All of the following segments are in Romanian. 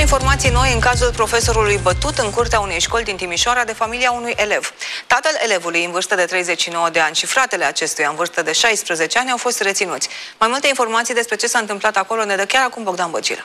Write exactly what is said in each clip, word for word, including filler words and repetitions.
informații noi în cazul profesorului bătut în curtea unei școli din Timișoara de familia unui elev. Tatăl elevului în vârstă de treizeci și nouă de ani și fratele acestuia în vârstă de șaisprezece ani au fost reținuți. Mai multe informații despre ce s-a întâmplat acolo ne dă chiar acum Bogdan Băgiră.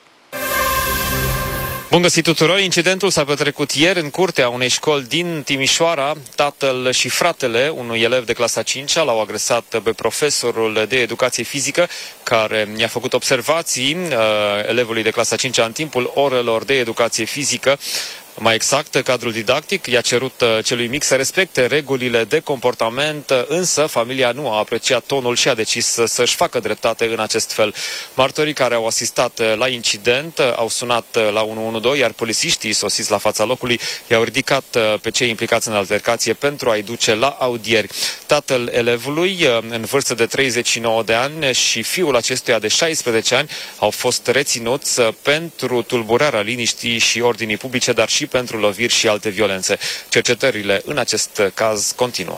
Bun găsit tuturor! Incidentul s-a petrecut ieri în curtea unei școli din Timișoara. Tatăl și fratele unui elev de clasa a cincea l-au agresat pe profesorul de educație fizică care i-a făcut observații uh, elevului de clasa a cincea în timpul orelor de educație fizică. Mai exact, cadrul didactic i-a cerut celui mic să respecte regulile de comportament, însă familia nu a apreciat tonul și a decis să-și facă dreptate în acest fel. Martorii care au asistat la incident au sunat la unu unu doi, iar polițiștii sosiți la fața locului i-au ridicat pe cei implicați în altercație pentru a-i duce la audieri. Tatăl elevului, în vârstă de treizeci și nouă de ani, și fiul acestuia de șaisprezece ani au fost reținuți pentru tulburarea liniștii și ordinii publice, dar și pentru loviri și alte violențe. Cercetările în acest caz continuă.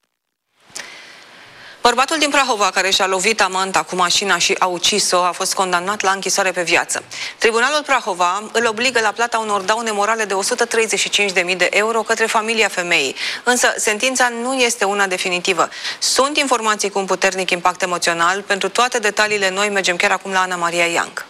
Bărbatul din Prahova, care și-a lovit amanta cu mașina și a ucis-o, a fost condamnat la închisoare pe viață. Tribunalul Prahova îl obligă la plata unor daune morale de o sută treizeci și cinci de mii de euro către familia femeii. Însă, sentința nu este una definitivă. Sunt informații cu un puternic impact emoțional. Pentru toate detaliile noi mergem chiar acum la Ana Maria Ianc.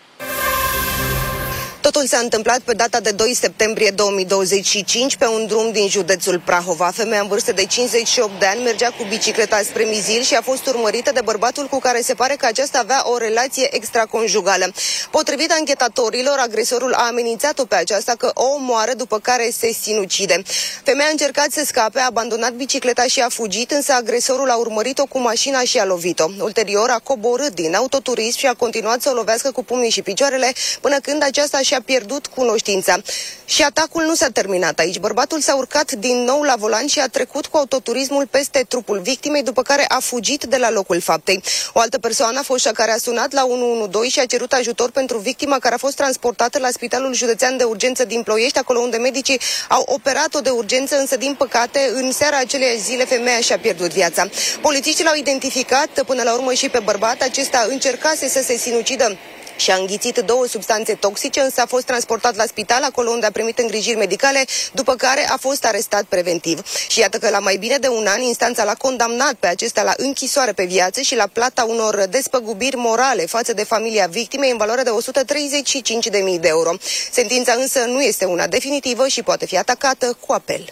Totul s-a întâmplat pe data de doi septembrie două mii douăzeci și cinci pe un drum din județul Prahova. Femeia în vârstă de cincizeci și opt de ani mergea cu bicicleta spre Mizil și a fost urmărită de bărbatul cu care se pare că aceasta avea o relație extraconjugală. Potrivit anchetatorilor, agresorul a amenințat-o pe aceasta că o omoară, după care se sinucide. Femeia a încercat să scape, a abandonat bicicleta și a fugit, însă agresorul a urmărit-o cu mașina și a lovit-o. Ulterior a coborât din autoturism și a continuat să o lovească cu pumnii și picioarele până când aceasta și-a pierdut cunoștința. Și atacul nu s-a terminat aici. Bărbatul s-a urcat din nou la volan și a trecut cu autoturismul peste trupul victimei, după care a fugit de la locul faptei. O altă persoană a fost cea care a sunat la unu unu doi și a cerut ajutor pentru victima, care a fost transportată la Spitalul Județean de Urgență din Ploiești, acolo unde medicii au operat-o de urgență, însă din păcate în seara aceleiași zile femeia și-a pierdut viața. Polițiștii l-au identificat până la urmă și pe bărbat. Acesta încercase să se sinucidă și a înghițit două substanțe toxice, însă a fost transportat la spital, acolo unde a primit îngrijiri medicale, după care a fost arestat preventiv. Și iată că la mai bine de un an, instanța l-a condamnat pe acesta la închisoare pe viață și la plata unor despăgubiri morale față de familia victimei în valoare de o sută treizeci și cinci de mii de euro. Sentința însă nu este una definitivă și poate fi atacată cu apel.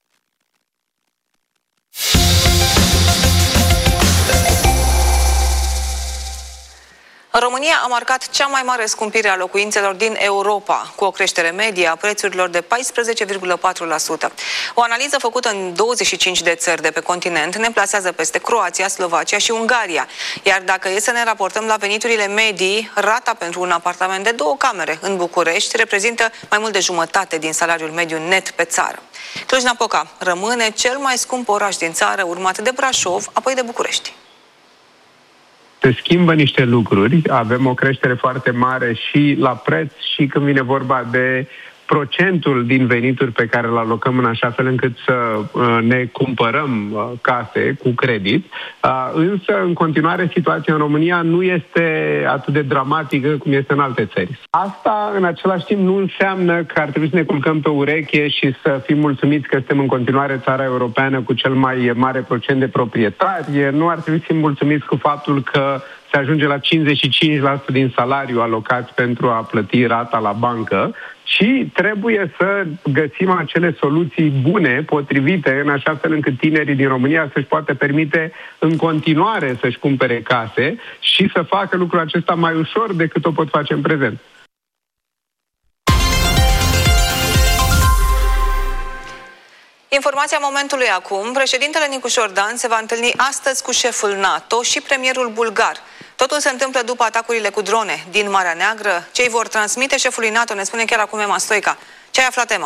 România a marcat cea mai mare scumpire a locuințelor din Europa, cu o creștere medie a prețurilor de paisprezece virgulă patru la sută. O analiză făcută în douăzeci și cinci de țări de pe continent ne plasează peste Croația, Slovacia și Ungaria. Iar dacă e să ne raportăm la veniturile medii, rata pentru un apartament de două camere în București reprezintă mai mult de jumătate din salariul mediu net pe țară. Cluj-Napoca rămâne cel mai scump oraș din țară, urmat de Brașov, apoi de București. Se schimbă niște lucruri, avem o creștere foarte mare și la preț și când vine vorba de procentul din venituri pe care îl alocăm în așa fel încât să ne cumpărăm case cu credit. Însă, în continuare, situația în România nu este atât de dramatică cum este în alte țări. Asta, în același timp, nu înseamnă că ar trebui să ne culcăm pe ureche și să fim mulțumiți că suntem în continuare țara europeană cu cel mai mare procent de proprietari. Nu ar trebui să fim mulțumiți cu faptul că se ajunge la cincizeci și cinci la sută din salariu alocați pentru a plăti rata la bancă, și trebuie să găsim acele soluții bune, potrivite, în așa fel încât tinerii din România să-și poată permite în continuare să-și cumpere case și să facă lucrul acesta mai ușor decât o pot face în prezent. Informația momentului acum. Președintele Nicu Șordan se va întâlni astăzi cu șeful NATO și premierul bulgar. Totul se întâmplă după atacurile cu drone din Marea Neagră. Ce îi vor transmite șefului NATO, ne spune chiar acum Ema Stoica. Ce ai aflat, Ema?